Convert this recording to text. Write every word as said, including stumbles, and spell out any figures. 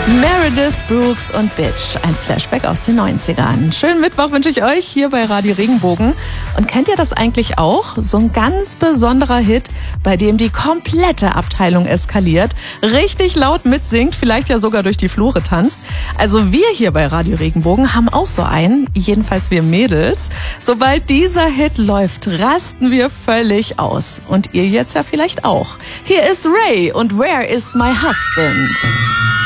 Meredith Brooks und Bitch, ein Flashback aus den neunzigern. Schönen Mittwoch wünsche ich euch hier bei Radio Regenbogen. Und kennt ihr das eigentlich auch? So ein ganz besonderer Hit, bei dem die komplette Abteilung eskaliert, richtig laut mitsingt, vielleicht ja sogar durch die Flure tanzt. Also wir hier bei Radio Regenbogen haben auch so einen, jedenfalls wir Mädels. Sobald dieser Hit läuft, rasten wir völlig aus. Und ihr jetzt ja vielleicht auch. Hier ist Ray und Where is my husband?